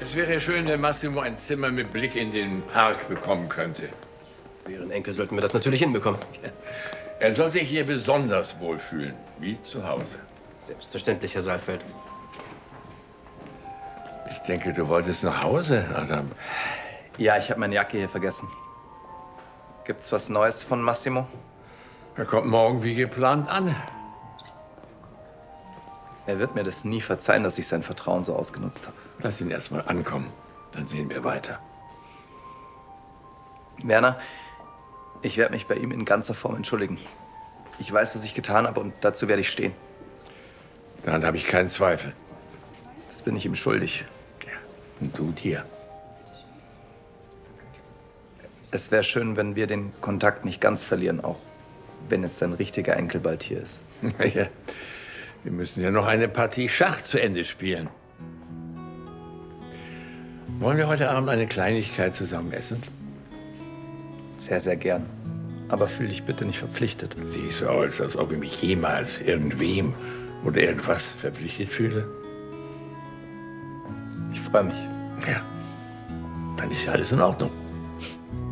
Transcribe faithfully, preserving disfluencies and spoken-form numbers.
Es wäre schön, wenn Massimo ein Zimmer mit Blick in den Park bekommen könnte. Für Ihren Enkel sollten wir das natürlich hinbekommen. Er soll sich hier besonders wohlfühlen, wie zu Hause. Selbstverständlich, Herr Saalfeld. Ich denke, du wolltest nach Hause, Adam. Ja, ich habe meine Jacke hier vergessen. Gibt's was Neues von Massimo? Er kommt morgen wie geplant an. Er wird mir das nie verzeihen, dass ich sein Vertrauen so ausgenutzt habe. Lass ihn erst mal ankommen, dann sehen wir weiter. Werner, ich werde mich bei ihm in ganzer Form entschuldigen. Ich weiß, was ich getan habe und dazu werde ich stehen. Daran habe ich keinen Zweifel. Das bin ich ihm schuldig. Ja, und du dir. Es wäre schön, wenn wir den Kontakt nicht ganz verlieren, auch wenn jetzt sein richtiger Enkel bald hier ist. Ja, wir müssen ja noch eine Partie Schach zu Ende spielen. Wollen wir heute Abend eine Kleinigkeit zusammen essen? Sehr, sehr gern. Aber fühl dich bitte nicht verpflichtet. Siehst so aus, als ob ich mich jemals irgendwem oder irgendwas verpflichtet fühle. Ich freue mich. Ja, dann ist ja alles in Ordnung.